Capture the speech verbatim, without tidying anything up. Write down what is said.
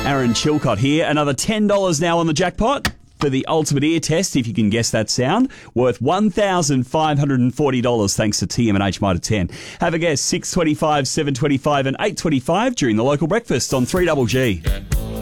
Aaron Chilcott here. Another ten dollars now on the jackpot for the ultimate ear test, if you can guess that sound, worth one thousand five hundred forty dollars thanks to T M and H Mitre ten. Have a guess, six twenty-five, seven twenty-five and eight twenty-five during the local breakfast on three G G.